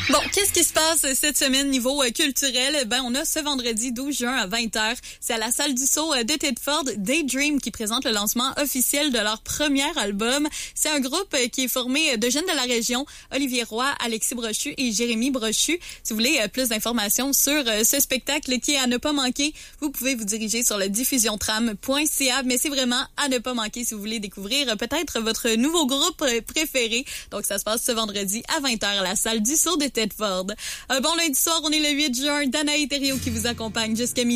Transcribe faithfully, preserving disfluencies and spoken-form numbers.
Bon, qu'est-ce qui se passe cette semaine niveau euh, culturel? Ben, on a ce vendredi douze juin à vingt heures. C'est à la salle du Sceau euh, de Thetford, Daydream qui présente le lancement officiel de leur premier album. C'est un groupe euh, qui est formé de jeunes de la région, Olivier Roy, Alexis Brochu et Jérémy Brochu. Si vous voulez euh, plus d'informations sur euh, ce spectacle qui est à ne pas manquer, vous pouvez vous diriger sur le diffusion tram point c a. Mais c'est vraiment à ne pas manquer si vous voulez découvrir euh, peut-être votre nouveau groupe euh, préféré. Donc, ça se passe ce vendredi à vingt heures à la salle du Sceau de Thetford. Un bon lundi soir, on est le huit juin. Danae Thériault qui vous accompagne jusqu'à minuit.